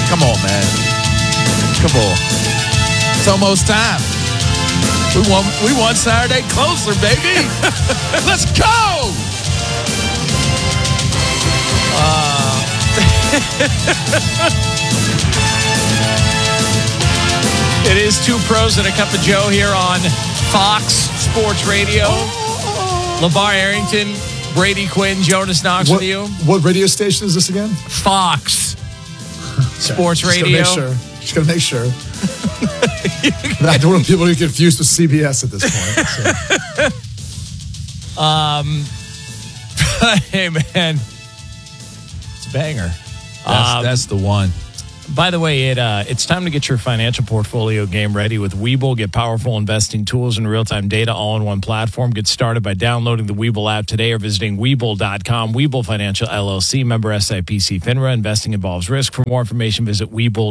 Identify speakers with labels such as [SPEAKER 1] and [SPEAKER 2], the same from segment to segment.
[SPEAKER 1] Come on, man. Come on. It's almost time. We won Saturday closer, baby. Let's go.
[SPEAKER 2] It is Two Pros and a Cup of Joe here on Fox Sports Radio. LeVar Arrington, Brady Quinn, Jonas Knox with you.
[SPEAKER 3] What radio station is this again?
[SPEAKER 2] Fox Sports Radio.
[SPEAKER 3] Just going to make sure. I don't want people to get confused with CBS at this point. So.
[SPEAKER 2] Hey, man. It's a banger.
[SPEAKER 1] That's the one.
[SPEAKER 2] By the way, it's time to get your financial portfolio game ready with Webull. Get powerful investing tools and real-time data all in one platform. Get started by downloading the Webull app today or visiting Webull.com. Webull Financial LLC, member SIPC FINRA. Investing involves risk. For more information, visit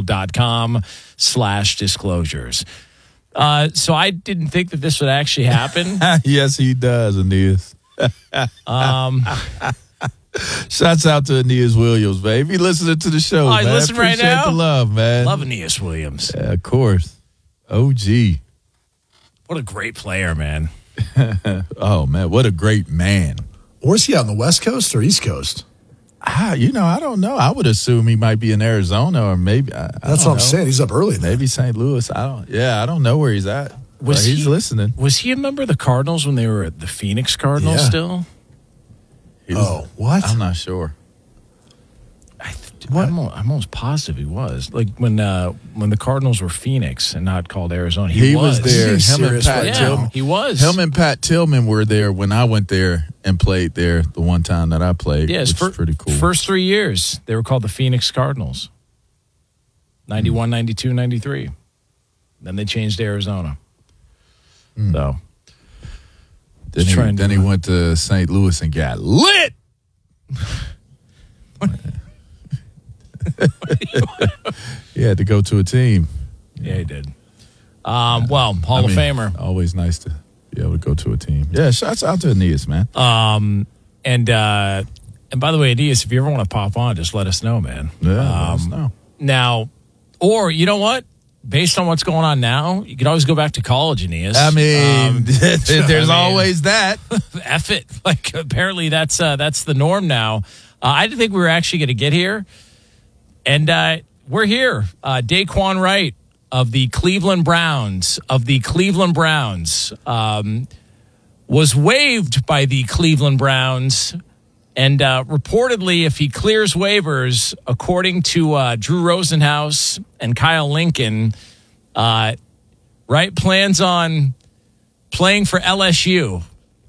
[SPEAKER 2] Webull.com/disclosures. So I didn't think that this would actually happen.
[SPEAKER 1] Yes, he does, Aeneas. Shouts out to Aeneas Williams, baby. He listening to the show, man.
[SPEAKER 2] Listen right now.
[SPEAKER 1] Appreciate the love, man.
[SPEAKER 2] Love Aeneas Williams.
[SPEAKER 1] Yeah, of course. OG.
[SPEAKER 2] What a great player, man.
[SPEAKER 1] Oh, man. What a great man.
[SPEAKER 3] Where's he on the West Coast or East Coast?
[SPEAKER 1] I don't know. I would assume he might be in Arizona or maybe.
[SPEAKER 3] That's what I'm saying. He's up early.
[SPEAKER 1] Maybe St. Louis. I don't know where he's at. He's listening.
[SPEAKER 2] Was he a member of the Cardinals when they were at the Phoenix Cardinals still?
[SPEAKER 3] What?
[SPEAKER 1] I'm not sure.
[SPEAKER 2] I'm almost positive he was. Like when the Cardinals were Phoenix and not called Arizona. He was
[SPEAKER 1] there. Him and Pat Tillman.
[SPEAKER 2] He was.
[SPEAKER 1] Him and Pat Tillman were there when I went there and played there the one time that I played.
[SPEAKER 2] Yeah,
[SPEAKER 1] which is pretty cool.
[SPEAKER 2] First 3 years, they were called the Phoenix Cardinals. 91, 92, 93. Then they changed to Arizona. So...
[SPEAKER 1] Then he went to St. Louis and got lit. He had to go to a team.
[SPEAKER 2] Yeah, he did. Hall of Famer.
[SPEAKER 1] Always nice to be able to go to a team. Yeah, shouts out to Aeneas, man.
[SPEAKER 2] And by the way, Aeneas, if you ever want to pop on, just let us know, man.
[SPEAKER 1] Yeah, let us know.
[SPEAKER 2] Now, or you know what? Based on what's going on now, you could always go back to college, Aeneas.
[SPEAKER 1] I mean, there's always that.
[SPEAKER 2] F it. Like, apparently that's the norm now. I didn't think we were actually going to get here. And we're here. Daquan Wright of the Cleveland Browns, was waived by the Cleveland Browns. And reportedly, if he clears waivers, according to Drew Rosenhaus and Kyle Lincoln, Wright plans on playing for LSU.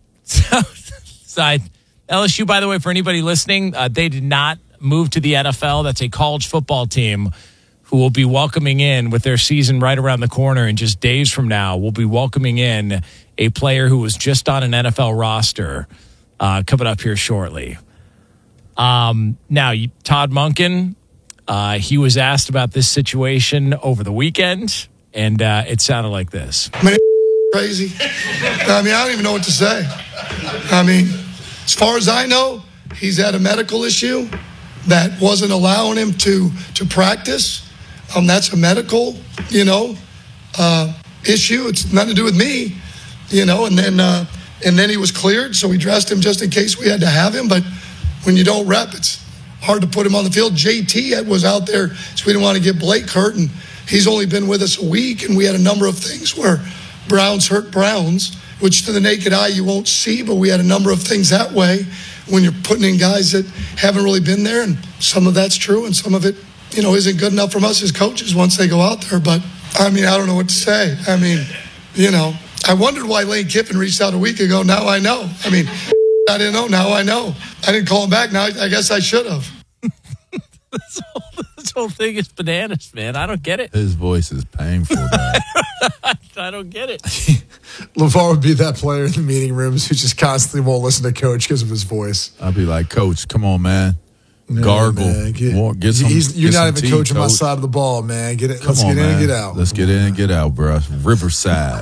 [SPEAKER 2] LSU, by the way, for anybody listening, they did not move to the NFL. That's a college football team who will be welcoming in, with their season right around the corner and just days from now, will be welcoming in a player who was just on an NFL roster. Coming up here shortly. Now, Todd Monken, he was asked about this situation over the weekend, and it sounded like this.
[SPEAKER 4] Crazy. I don't even know what to say. As far as I know, he's had a medical issue that wasn't allowing him to practice. That's a medical, issue. It's nothing to do with me, and then he was cleared, so we dressed him just in case we had to have him. But when you don't rep, it's hard to put him on the field. JT was out there, so we didn't want to get Blake hurt, and he's only been with us a week, and we had a number of things where Browns hurt Browns, which to the naked eye you won't see, but we had a number of things that way when you're putting in guys that haven't really been there, and some of that's true, and some of it, isn't good enough from us as coaches once they go out there. But, I don't know what to say. I wondered why Lane Kiffin reached out a week ago. Now I know. I didn't know. Now I know. I didn't call him back. Now I guess I should have.
[SPEAKER 2] This whole thing is bananas, man. I don't get it.
[SPEAKER 1] His voice is painful, man.
[SPEAKER 2] I don't get it.
[SPEAKER 3] LeVar would be that player in the meeting rooms who just constantly won't listen to Coach because of his voice.
[SPEAKER 1] I'd be like, Coach, come on, man. Gargle.
[SPEAKER 3] Man,
[SPEAKER 1] get some.
[SPEAKER 3] You're not even
[SPEAKER 1] tea,
[SPEAKER 3] coaching my
[SPEAKER 1] Coach.
[SPEAKER 3] side of the ball, man. Let's
[SPEAKER 1] Come on,
[SPEAKER 3] get in
[SPEAKER 1] man.
[SPEAKER 3] and get out.
[SPEAKER 1] Let's get in and get out, bro. Riverside.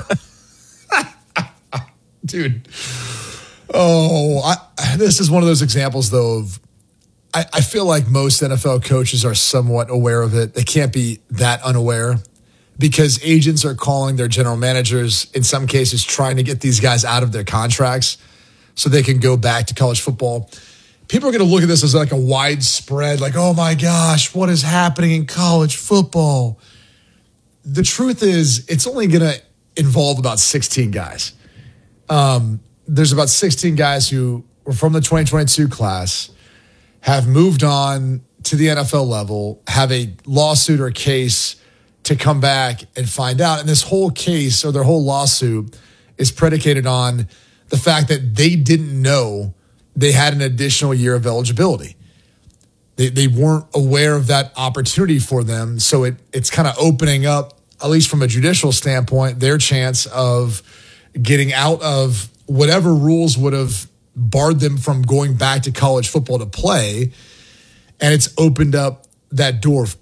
[SPEAKER 3] Dude. This is one of those examples, though, of I feel like most NFL coaches are somewhat aware of it. They can't be that unaware because agents are calling their general managers, in some cases, trying to get these guys out of their contracts so they can go back to college football. People are going to look at this as like a widespread, like, oh my gosh, what is happening in college football? The truth is, it's only going to involve about 16 guys. There's about 16 guys who were from the 2022 class, have moved on to the NFL level, have a lawsuit or a case to come back and find out. And this whole case or their whole lawsuit is predicated on the fact that they didn't know they had an additional year of eligibility. They weren't aware of that opportunity for them. So it's kind of opening up, at least from a judicial standpoint, their chance of getting out of whatever rules would have barred them from going back to college football to play. And it's opened up that door